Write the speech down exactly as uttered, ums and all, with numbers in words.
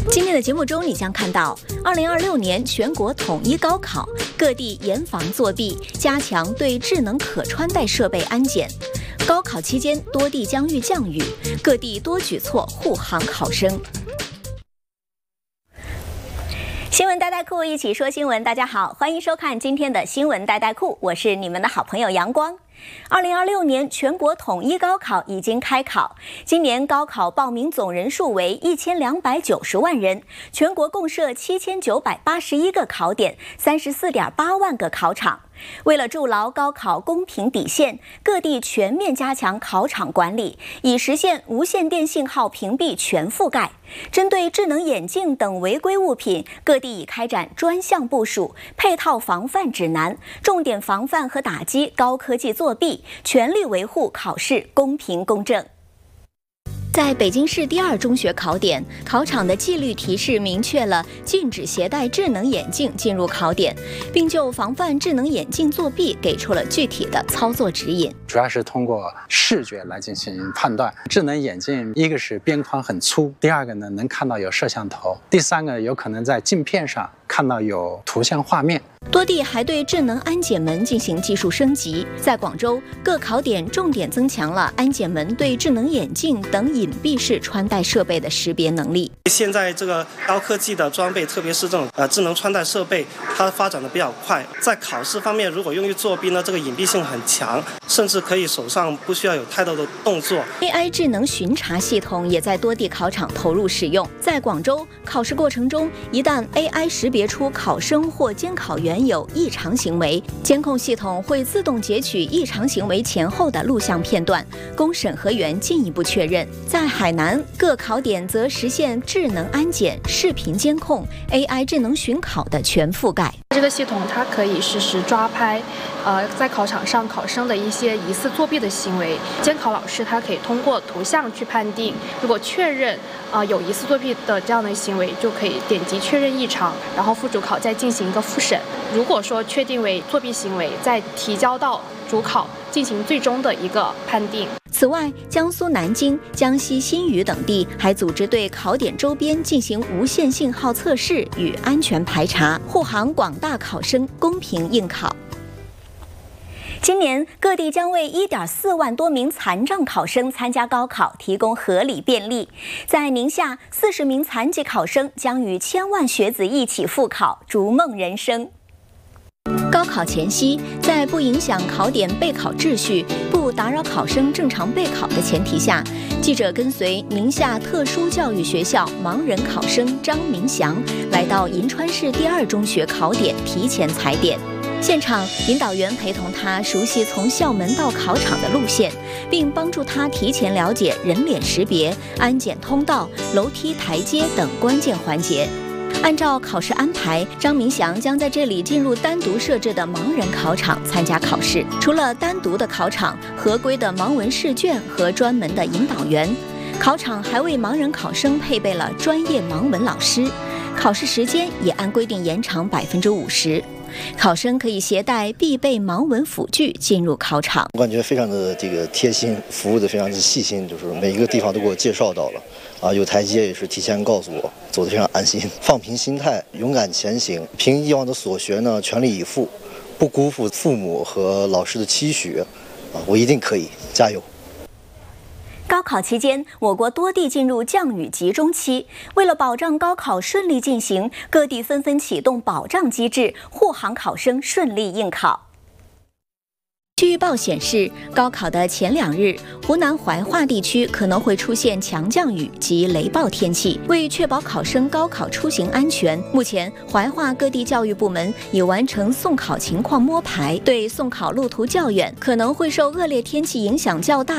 今天的节目中，你将看到二零二六年全国统一高考，各地严防作弊，加强对智能可穿戴设备安检。高考期间，多地将遇降雨，各地多举措护航考生。新闻带带库，一起说新闻。大家好，欢迎收看今天的新闻带带库，我是你们的好朋友阳光。二零二六年全国统一高考已经开考，今年高考报名总人数为一千两百九十万人，全国共设七千九百八十一个考点，三十四点八万个考场。为了筑牢高考公平底线，各地全面加强考场管理，以实现无线电信号屏蔽全覆盖。针对智能眼镜等违规物品，各地已开展专项部署，配套防范指南，重点防范和打击高科技作弊，全力维护考试公平公正。在北京市第二中学考点，考场的纪律提示明确了禁止携带智能眼镜进入考点，并就防范智能眼镜作弊给出了具体的操作指引。 主要是通过视觉来进行判断。智能眼镜一个是边框很粗，第二个呢能看到有摄像头，第三个有可能在镜片上看到有图像画面。 多地还对智能安检门进行技术升级。在广州，各考点重点增强了安检门对智能眼镜等隐蔽式穿戴设备的识别能力。 现在这个高科技的装备，特别是这种呃智能穿戴设备，它发展的比较快。在考试方面，如果用于作弊呢，这个隐蔽性很强，甚至可以手上不需要有太多的动作。 A I 智能巡查系统也在多地考场投入使用。在广州，考试过程中，一旦 A I 识别出考生或监考员有异常行为，监控系统会自动截取异常行为前后的录像片段，供审核员进一步确认。在海南，各考点则实现智能安检、视频监控、A I 智能巡考的全覆盖。 这个系统它可以实时抓拍，呃，在考场上考生的一些疑似作弊的行为，监考老师他可以通过图像去判定，如果确认啊、呃、有疑似作弊的这样的行为，就可以点击确认异常，然后副主考再进行一个复审。如果说确定为作弊行为，再提交到主考进行最终的一个判定。 此外，江苏南京、江西新余等地还组织对考点周边进行无线信号测试与安全排查，护航广大考生公平应考。今年各地将为 一点四万多名残障考生参加高考提供合理便利。在宁夏，四十名残疾考生将与千万学子一起复考，逐梦人生。高考前夕，在不影响考点备考秩序、不打扰考生正常备考的前提下，记者跟随宁夏特殊教育学校盲人考生张明祥来到银川市第二中学考点提前踩点。现场，引导员陪同他熟悉从校门到考场的路线，并帮助他提前了解人脸识别、安检通道、楼梯台阶等关键环节。按照考试安排，张明祥将在这里进入单独设置的盲人考场参加考试。除了单独的考场、合规的盲文试卷和专门的引导员，考场还为盲人考生配备了专业盲文老师。考试时间也按规定延长百分之五十。考生可以携带必备盲文辅具进入考场。 我感觉非常的这个贴心，服务的非常的细心，就是每一个地方都给我介绍到了。啊，有台阶也是提前告诉我，走得非常安心。放平心态，勇敢前行，凭以往的所学呢，全力以赴，不辜负父母和老师的期许。啊，我一定可以，加油！ 高考期间，我国多地进入降雨集中期。为了保障高考顺利进行，各地纷纷启动保障机制，护航考生顺利应考。据预报显示，高考的前两日，湖南怀化地区可能会出现强降雨及雷暴天气。为确保考生高考出行安全，目前怀化各地教育部门已完成送考情况摸排，对送考路途较远、可能会受恶劣天气影响较大